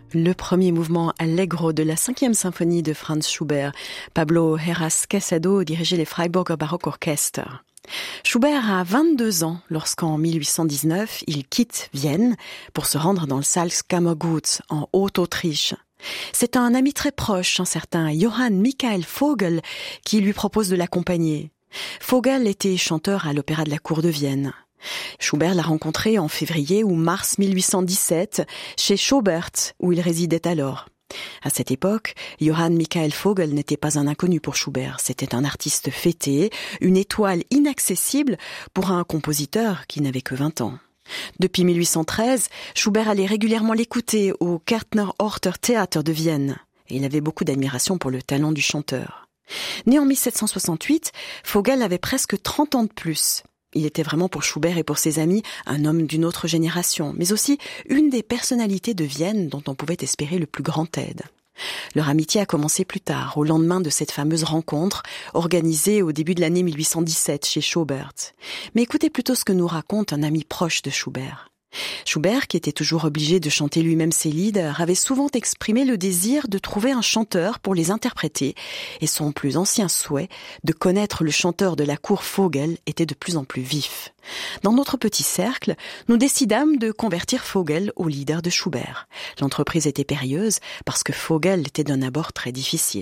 Le premier mouvement allegro de la 5e symphonie de Franz Schubert. Pablo Heras Casado dirigeait les Freiburger Baroque Orchester. Schubert a 22 ans lorsqu'en 1819, il quitte Vienne pour se rendre dans le Salzkammergut en Haute-Autriche. C'est un ami très proche, un certain Johann Michael Vogl, qui lui propose de l'accompagner. Vogl était chanteur à l'Opéra de la Cour de Vienne. Schubert l'a rencontré en février ou mars 1817 chez Schobert, où il résidait alors. À cette époque, Johann Michael Vogl n'était pas un inconnu pour Schubert. C'était un artiste fêté, une étoile inaccessible pour un compositeur qui n'avait que 20 ans. Depuis 1813, Schubert allait régulièrement l'écouter au Kärntner-Orter Theater de Vienne. Et il avait beaucoup d'admiration pour le talent du chanteur. Né en 1768, Vogl avait presque 30 ans de plus. Il était vraiment pour Schubert et pour ses amis un homme d'une autre génération, mais aussi une des personnalités de Vienne dont on pouvait espérer le plus grand aide. Leur amitié a commencé plus tard, au lendemain de cette fameuse rencontre organisée au début de l'année 1817 chez Schubert. Mais écoutez plutôt ce que nous raconte un ami proche de Schubert. Schubert, qui était toujours obligé de chanter lui-même ses lieder, avait souvent exprimé le désir de trouver un chanteur pour les interpréter, et son plus ancien souhait de connaître le chanteur de la cour Vogl était de plus en plus vif. Dans notre petit cercle, nous décidâmes de convertir Vogl au lieder de Schubert. L'entreprise était périlleuse parce que Vogl était d'un abord très difficile.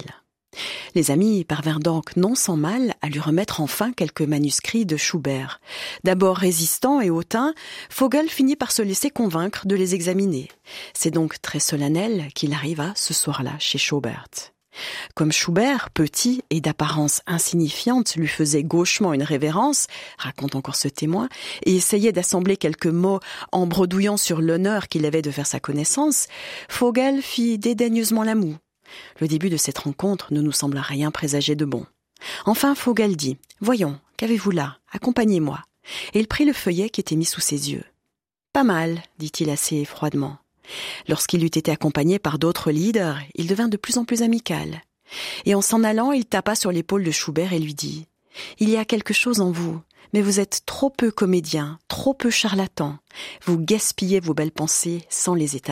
Les amis parvinrent donc non sans mal à lui remettre enfin quelques manuscrits de Schubert. D'abord résistant et hautain, Vogl finit par se laisser convaincre de les examiner. C'est donc très solennel qu'il arriva ce soir-là chez Schubert. Comme Schubert, petit et d'apparence insignifiante, lui faisait gauchement une révérence, raconte encore ce témoin, et essayait d'assembler quelques mots en bredouillant sur l'honneur qu'il avait de faire sa connaissance, Vogl fit dédaigneusement la moue. Le début de cette rencontre ne nous sembla rien présager de bon. Enfin, Vogl dit « Voyons, qu'avez-vous là ? Accompagnez-moi. » Et il prit le feuillet qui était mis sous ses yeux. « Pas mal, dit-il assez froidement. » Lorsqu'il eut été accompagné par d'autres leaders, il devint de plus en plus amical. Et en s'en allant, il tapa sur l'épaule de Schubert et lui dit « Il y a quelque chose en vous, mais vous êtes trop peu comédien, trop peu charlatan. Vous gaspillez vos belles pensées sans les étaler. »